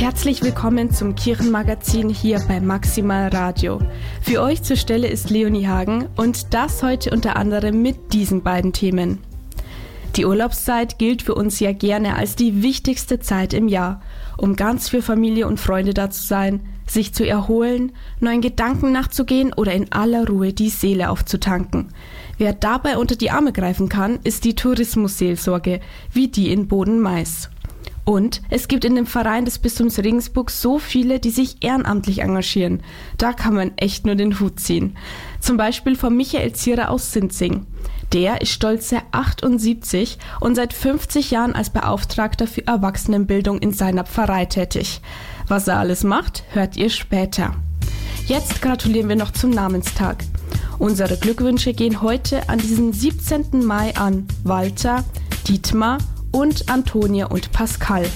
Herzlich willkommen zum Kirchenmagazin hier bei Maximal Radio. Für euch zur Stelle ist Leonie Hagen und das heute unter anderem mit diesen beiden Themen. Die Urlaubszeit gilt für uns ja gerne als die wichtigste Zeit im Jahr, um ganz für Familie und Freunde da zu sein, sich zu erholen, neuen Gedanken nachzugehen oder in aller Ruhe die Seele aufzutanken. Wer dabei unter die Arme greifen kann, ist die Tourismusseelsorge, wie die in Boden-Mais. Und es gibt in dem Verein des Bistums Regensburg so viele, die sich ehrenamtlich engagieren. Da kann man echt nur den Hut ziehen. Zum Beispiel von Michael Zierer aus Sinzing. Der ist stolze 78 und seit 50 Jahren als Beauftragter für Erwachsenenbildung in seiner Pfarrei tätig. Was er alles macht, hört ihr später. Jetzt gratulieren wir noch zum Namenstag. Unsere Glückwünsche gehen heute an diesen 17. Mai an Walter, Dietmar und Antonia und Pascal.